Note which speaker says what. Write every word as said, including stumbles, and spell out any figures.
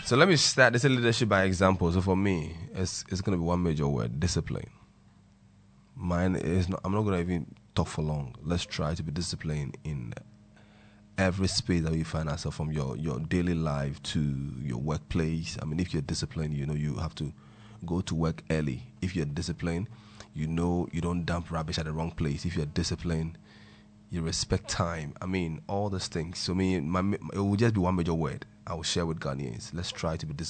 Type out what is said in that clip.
Speaker 1: So let me start. This is leadership by example. So for me, it's it's going to be one major word: discipline. Mine is not. I'm not going to even talk for long. Let's try to be disciplined in every space that we find ourselves, from your, your daily life to your workplace. I mean, if you're disciplined, you know you have to go to work early. If you're disciplined, you know you don't dump rubbish at the wrong place. If you're disciplined, you respect time. I mean, all those things. So, me, my, it will just be one major word I will share with Ghanaians. Let's try to be disciplined.